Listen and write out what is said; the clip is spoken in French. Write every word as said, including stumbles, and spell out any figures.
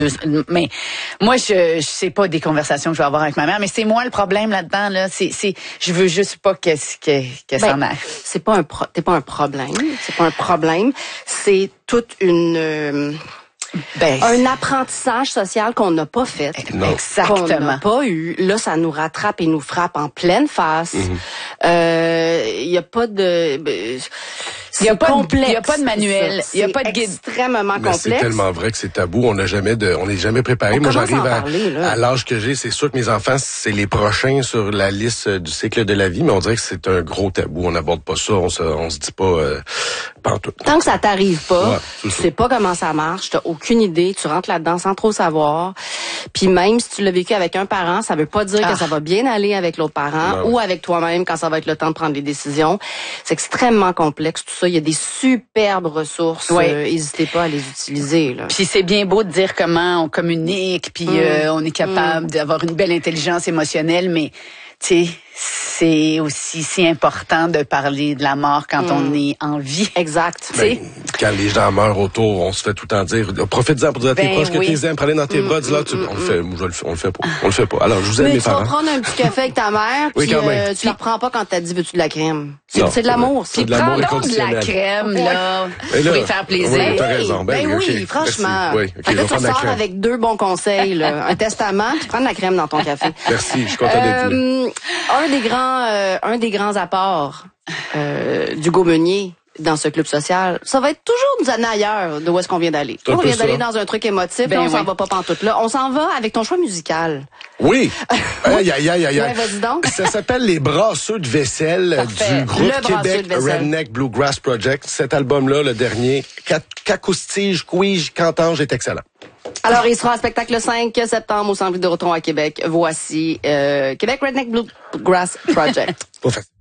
Mais moi, je, je sais pas des conversations que je vais avoir avec ma mère, mais c'est moi le problème là-dedans. Là, c'est, c'est, je veux juste pas qu'elle, qu'elle, qu'elle ben, s'en aille. C'est pas un, pro, t'es pas un problème. C'est pas un problème. C'est toute une. Euh, Ben, un apprentissage social qu'on n'a pas fait, non. Exactement, qu'on n'a pas eu. Là, ça nous rattrape et nous frappe en pleine face. Il mm-hmm. euh, y a pas de, il y a pas complexe. Il y a pas de manuel. Il y a pas de guide. Extrêmement Mais complexe. C'est tellement vrai que c'est tabou. On n'a jamais de, on n'est jamais préparé. On Moi, j'arrive à, parler, à l'âge que j'ai, c'est sûr que mes enfants, c'est les prochains sur la liste du cycle de la vie, mais on dirait que c'est un gros tabou. On n'aborde pas ça. On se, on se dit pas. Euh, pantoute. Tant que ça t'arrive pas, ouais, tu sais pas comment ça marche, t'as aucune idée, tu rentres là-dedans sans trop savoir. Puis même si tu l'as vécu avec un parent, ça veut pas dire ah. que ça va bien aller avec l'autre parent non. ou avec toi-même quand ça va être le temps de prendre les décisions. C'est extrêmement complexe tout ça. Il y a des superbes ressources. Oui. Euh, n'hésitez pas à les utiliser. Là. Puis c'est bien beau de dire comment on communique, puis mm. euh, on est capable mm. d'avoir une belle intelligence émotionnelle, mais tu sais, c'est aussi si important de parler de la mort quand mm. on est en vie. Exact. Ben, quand les gens meurent autour, on se fait tout le temps dire, profite-en pour dire à tes ben, proches oui. que t'es aimes, prends-les dans tes mm, bras, dis là, mm, tu, mm, on le fait, moi, je le, on le fait pas. On le fait pas. Alors, je vous aime, mais mes tu parents. vas prendre un petit café avec ta mère, oui, puis quand même. euh, tu la reprends pas quand t'as dit veux-tu de la crème. C'est, c'est de l'amour. Puis prends donc de la crème, là, là pour lui faire plaisir. Oui, t'as raison. Ben, ben oui, okay. franchement. Oui, okay, là, tu sors avec deux bons conseils, là. Un testament, tu prends de la crème dans ton café. Merci, je suis content d'être venu. Euh, un des grands, euh, un des grands apports euh, d'Hugo Meunier dans ce club social, ça va être toujours nous amener ailleurs de où est-ce qu'on vient d'aller. On vient d'aller dans un truc émotif, ben là, on oui. s'en va pas pantoute là. On s'en va avec ton choix musical. Oui. Aïe, aïe, aïe, aïe. Ouais, vas-y donc. Ça s'appelle Les Brasseux de vaisselle Parfait. du groupe Le Québec Redneck Bluegrass Project. Cet album-là, le dernier, Cacoustige, Couige, Cantange est excellent. Alors, il sera en spectacle le cinq septembre au Centre Vidéotron à Québec. Voici euh, Québec Redneck Bluegrass Project. Pas facile.